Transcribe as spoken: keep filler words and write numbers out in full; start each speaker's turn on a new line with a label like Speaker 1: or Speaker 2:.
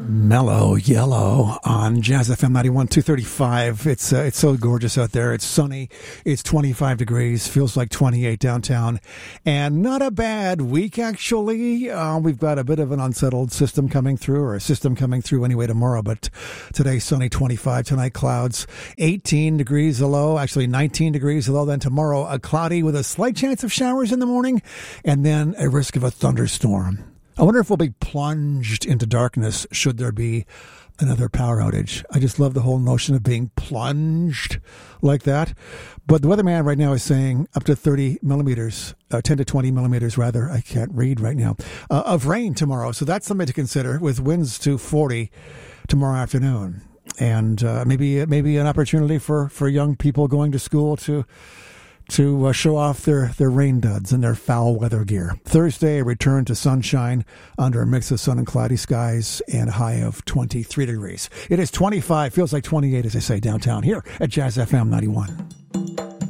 Speaker 1: Mellow Yellow on Jazz F M ninety-one, two thirty-five. It's uh, it's so gorgeous out there. It's sunny. It's twenty-five degrees. Feels like twenty-eight downtown. And not a bad week, actually. Uh, we've got a bit of an unsettled system coming through, or a system coming through anyway tomorrow. But today, sunny, twenty-five. Tonight, clouds, eighteen degrees low. Actually, nineteen degrees low. Then tomorrow, a cloudy with a slight chance of showers in the morning. And then a risk of a thunderstorm. I wonder if we'll be plunged into darkness should there be another power outage. I just love the whole notion of being plunged like that. But the weatherman right now is saying up to thirty millimeters, uh, ten to twenty millimeters rather, I can't read right now, uh, of rain tomorrow. So that's something to consider, with winds to forty tomorrow afternoon. And uh, maybe maybe an opportunity for, for young people going to school to... to uh, show off their, their rain duds and their foul weather gear. Thursday, a return to sunshine under a mix of sun and cloudy skies and a high of twenty-three degrees. It is twenty-five, feels like twenty-eight, as I say, downtown here at Jazz F M ninety-one.